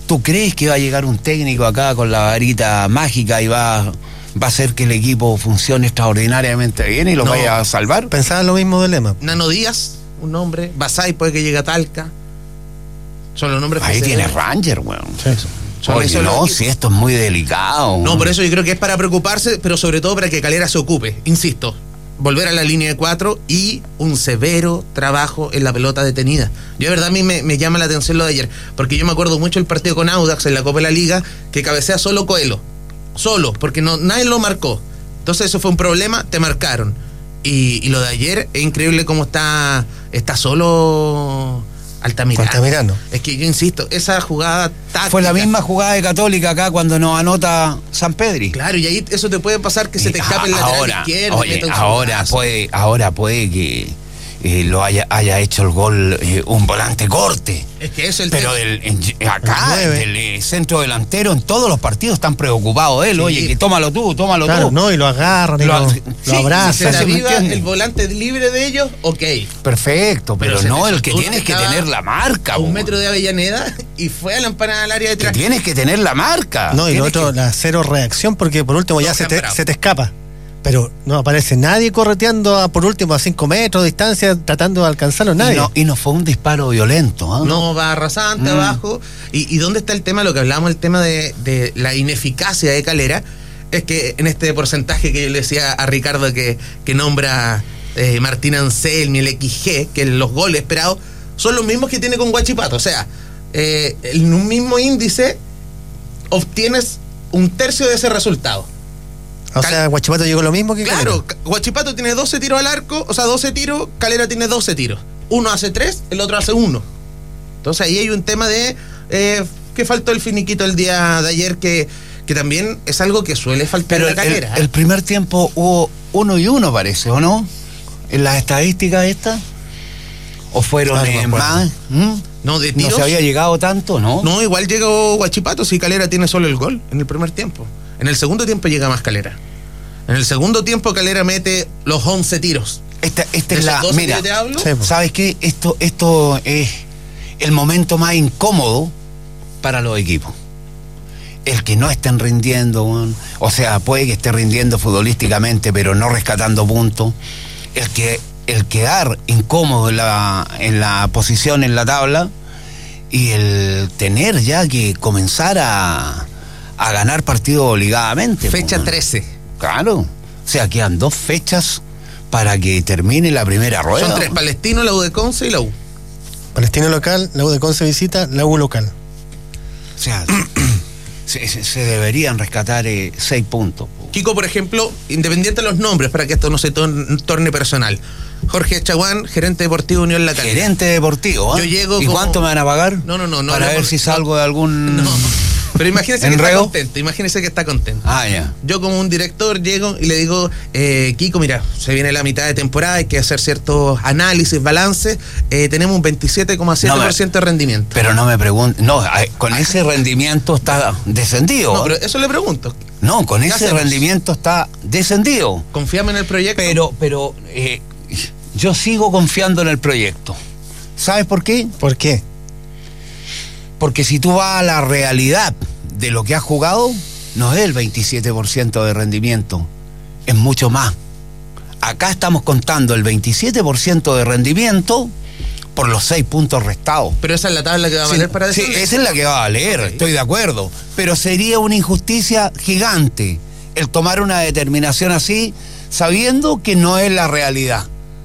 ¿Tú crees que va a llegar un técnico acá con la varita mágica y va a hacer que el equipo funcione extraordinariamente bien y lo vaya a salvar? Pensaba lo mismo de Lema. Nano Díaz, un nombre. Basay puede que llegue a Talca. Son los nombres que ahí tiene Ranger, weón. Sí. Oye, no, si esto es muy delicado. No, por eso yo creo que es para preocuparse, pero sobre todo para que Calera se ocupe. Insisto, volver a la línea de 4 y un severo trabajo en la pelota detenida. Yo de verdad a mí me llama la atención lo de ayer, porque yo me acuerdo mucho el partido con Audax en la Copa de la Liga, que cabecea solo Coelho, solo, porque nadie lo marcó. Entonces eso fue un problema, te marcaron. Y lo de ayer es increíble cómo está solo Altamirano. Es que yo insisto, esa jugada táctica. Fue la misma jugada de Católica acá cuando nos anota Sampedri. Claro, y ahí eso te puede pasar que se te escape el lateral izquierdo. Oye, ahora puede que lo haya hecho el gol un volante corte. Es que eso es el pero acá, el centro delantero, en todos los partidos están preocupados de él. Sí. Oye, que tómalo tú. No, y lo agarran, lo abrazan. Si se aviva el volante libre de ellos, ok. Perfecto, pero no, el que tienes que tener la marca. A un metro de Avellaneda y fue a la empanada al área de atrás. Que tienes que tener la marca. No, y lo otro, la cero reacción, porque por último ya se te escapa. Pero no aparece nadie correteando por último a 5 metros de distancia tratando de alcanzarlo, nadie. Y no fue un disparo violento. No, va rasante abajo. ¿Y dónde está el tema? Lo que hablábamos, el tema de la ineficacia de Calera, es que en este porcentaje que yo le decía a Ricardo que nombra Martín Anselmi, el XG, que los goles esperados son los mismos que tiene con Huachipato. O sea, en un mismo índice obtienes un tercio de ese resultado. O sea, Huachipato llegó lo mismo que Claro, Calera. Huachipato tiene 12 tiros al arco, o sea, 12 tiros, Calera tiene 12 tiros. Uno hace 3, el otro hace 1. Entonces ahí hay un tema de que faltó el finiquito el día de ayer, que también es algo que suele faltar en la Calera. El primer tiempo hubo 1-1, parece, ¿o no? En las estadísticas estas. ¿O fueron más? No, de tiros. ¿No se había llegado tanto, no? No, igual llegó Huachipato si Calera tiene solo el gol en el primer tiempo. En el segundo tiempo llega más Calera. En el segundo tiempo Calera mete los 11 tiros. Esta es la... Mira, te hablo. ¿Sabes qué? Esto es el momento más incómodo para los equipos. El que no estén rindiendo, o sea, puede que esté rindiendo futbolísticamente, pero no rescatando puntos. El quedar incómodo en la posición en la tabla y el tener ya que comenzar a ganar partidos obligadamente. Fecha 13. Claro. O sea, quedan 2 fechas para que termine la primera rueda. Son 3, Palestino, la U de Conce y la U. Palestino local, la U de Conce visita, la U local. O sea, se deberían rescatar 6 puntos. Kiko, por ejemplo, independiente de los nombres, para que esto no se torne personal. Jorge Chaguán, gerente deportivo Unión La Calera. Gerente deportivo, Yo llego ¿Y cuánto me van a pagar? No. Para ver si salgo de algún... No. Pero imagínese que está contento. Ya. Yo como un director llego y le digo, Kiko, mira, se viene la mitad de temporada, hay que hacer ciertos análisis, balances, tenemos un 27,7% de rendimiento. Pero no me preguntes, con ese rendimiento está descendido. No, pero eso le pregunto. No, con ese rendimiento está descendido. Confiame en el proyecto. Pero yo sigo confiando en el proyecto. ¿Sabes por qué? ¿Por qué? Porque si tú vas a la realidad de lo que has jugado, no es el 27% de rendimiento, es mucho más. Acá estamos contando el 27% de rendimiento por los 6 puntos restados. Pero esa es la tabla que va a valer para decirle. Sí, esa es la que va a valer, okay. Estoy de acuerdo. Pero sería una injusticia gigante el tomar una determinación así, sabiendo que no es la realidad.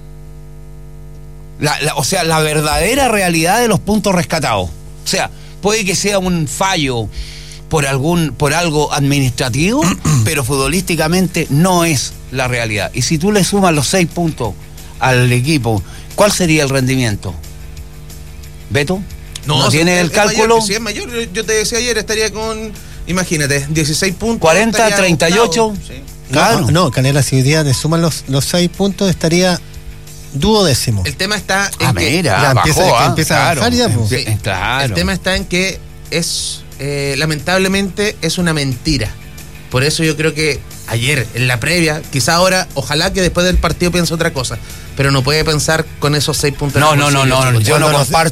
O sea, la verdadera realidad de los puntos rescatados. O sea, puede que sea un fallo por algo administrativo, pero futbolísticamente no es la realidad. Y si tú le sumas los 6 puntos al equipo, ¿cuál sería el rendimiento? ¿Beto? ¿No tienes el cálculo? Mayor, si es mayor, yo te decía ayer, estaría con, imagínate, 16 puntos. 40, 38. Sí. Claro. No, Canela, si hoy día le suman los 6 puntos, estaría duodécimo. El tema está en que empieza a bajar ya, pues. Sí, claro. El tema está en que es lamentablemente es una mentira. Por eso yo creo que ayer, en la previa, quizá ahora, ojalá que después del partido piense otra cosa, pero no puede pensar con esos 6 puntos. No, yo no comparto